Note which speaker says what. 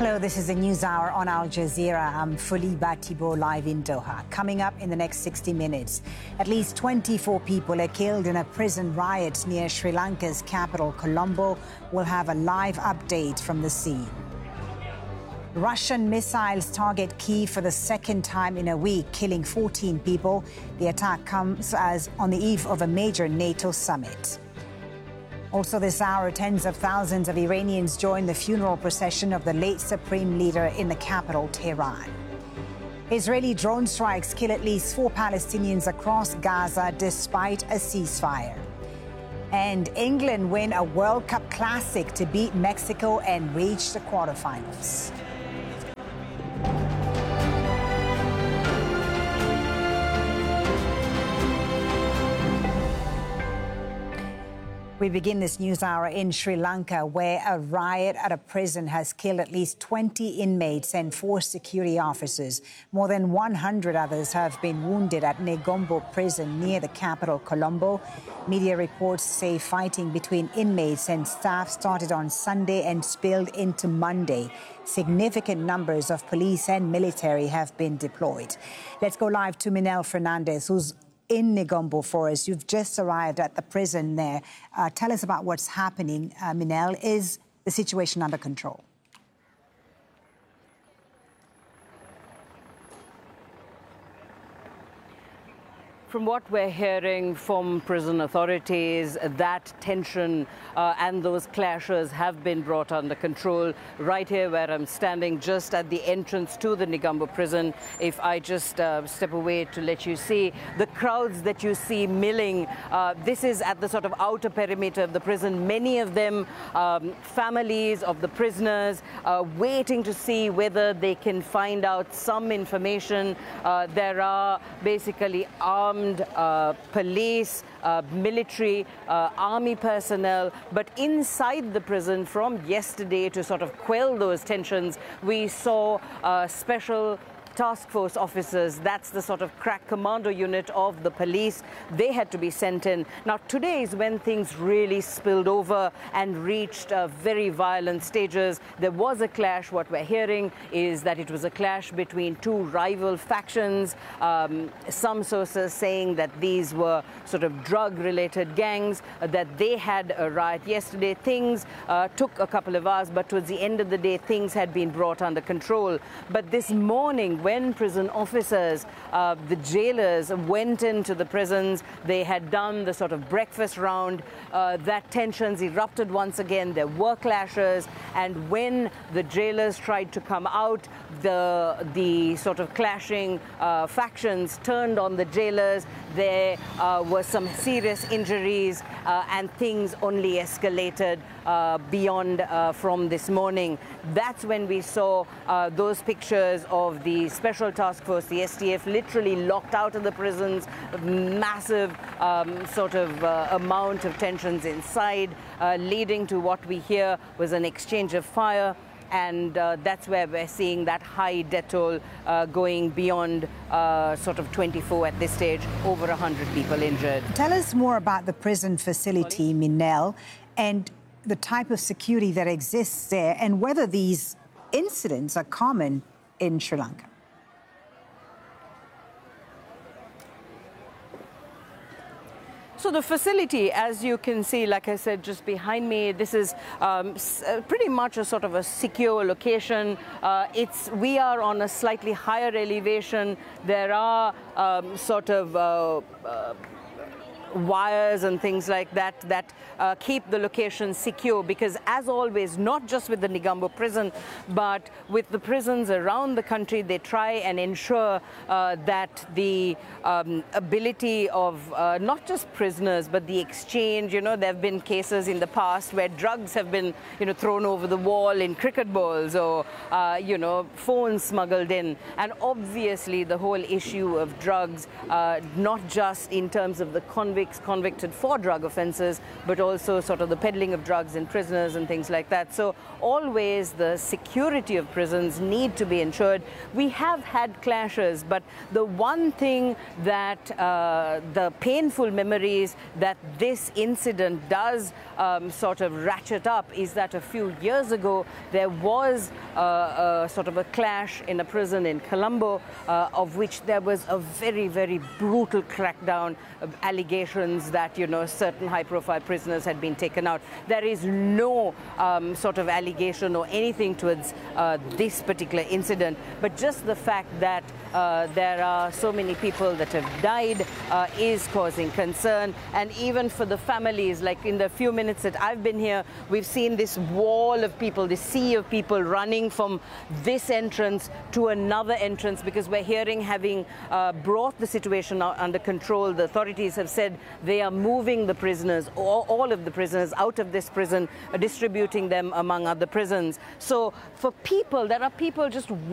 Speaker 1: Hello, this is the News Hour on Al Jazeera. I'm Fuliba Thibault, live in Doha. Coming up in the next 60 minutes, at least 24 people are killed in a prison riot near Sri Lanka's capital, Colombo. We'll have a live update from the scene. Russian missiles target Kyiv for the second time in a week, killing 14 people. The attack comes as on the eve of a major NATO summit. Also this hour, tens of thousands of Iranians joined the funeral procession of the late supreme leader in the capital, Tehran. Israeli drone strikes kill at least 4 Palestinians across Gaza despite a ceasefire. And England win a World Cup Classic to beat Mexico and reach the quarterfinals. We begin this news hour in Sri Lanka, where a riot at a prison has killed at least 20 inmates and 4 security officers. More than 100 others have been wounded at Negombo prison near the capital, Colombo. Media reports say fighting between inmates and staff started on Sunday and spilled into Monday. Significant numbers of police and military have been deployed. Let's go live to Minel Fernandez, who's in Negombo for us. You've just arrived at the prison there. Tell us about what's happening, Minel. Is the situation under control?
Speaker 2: From what we're hearing from prison authorities, that tension and those clashes have been brought under control. Right here where I'm standing, just at the entrance to the Negombo prison, if I just step away to let you see the crowds that you see milling, this is at the sort of outer perimeter of the prison. Many of them families of the prisoners waiting to see whether they can find out some information. There are basically armed police, military, army personnel, but inside the prison from yesterday to sort of quell those tensions, we saw special task force officers. That's the sort of crack commando unit of the police. They had to be sent in. Now today is when things really spilled over and reached very violent stages. There was a clash. What we're hearing is that it was a clash between 2 rival factions. Some sources saying that these were sort of drug-related gangs, that they had a riot yesterday. Things took a couple of hours, but towards the end of the day, things had been brought under control. But this morning, when prison officers, the jailers, went into the prisons, they had done the sort of breakfast round, that tensions erupted once again. There were clashes, and when the jailers tried to come out, the sort of clashing factions turned on the jailers. There were some serious injuries, and things only escalated beyond from this morning. That's when we saw those pictures of the Special Task Force, the STF, literally locked out of the prisons, massive sort of amount of tensions inside, leading to what we hear was an exchange of fire. And that's where we're seeing that high death toll going beyond sort of 24 at this stage, over 100 people injured.
Speaker 1: Tell us more about the prison facility, Minel, and the type of security that exists there, and whether these incidents are common in Sri Lanka.
Speaker 2: So the facility, as you can see, like I said, just behind me, this is pretty much a sort of a secure location. We are on a slightly higher elevation. There are sort of wires and things like that that keep the location secure, because as always, not just with the Negombo prison, but with the prisons around the country, they try and ensure that the ability of not just prisoners, but the exchange, there have been cases in the past where drugs have been, thrown over the wall in cricket balls, or, phones smuggled in. And obviously the whole issue of drugs, not just in terms of the convict convicted for drug offences, but also sort of the peddling of drugs in prisoners and things like that. So always the security of prisons need to be ensured. We have had clashes, but the one thing that the painful memories that this incident does sort of ratchet up is that a few years ago there was sort of a clash in a prison in Colombo, of which there was a very, very brutal crackdown of allegations that, you know, certain high-profile prisoners had been taken out. There is no sort of allegation or anything towards this particular incident, but just the fact that there are so many people that have died is causing concern. And even for the families, like in the few minutes that I've been here, we've seen this wall of people, this sea of people running from this entrance to another entrance, because we're hearing, having brought the situation under control, the authorities have said they are moving the prisoners, all of the prisoners, out of this prison, distributing them among other prisons. So for people, there are people just